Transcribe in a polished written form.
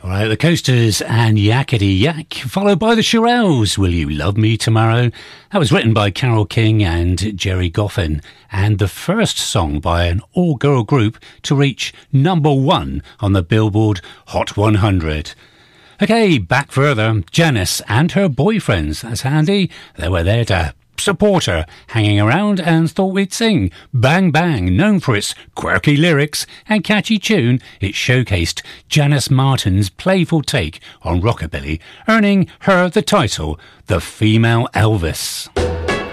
All right, the Coasters and Yakety Yak, followed by the Shirelles, Will You Love Me Tomorrow? That was written by Carole King and Jerry Goffin, and the first song by an all-girl group to reach #1 on the Billboard Hot 100. Okay, back further, Janice and her boyfriends, that's handy, they were there to support her, hanging around, and thought we'd sing Bang Bang. Known for its quirky lyrics and catchy tune, it showcased Janice Martin's playful take on rockabilly, earning her the title, the female Elvis.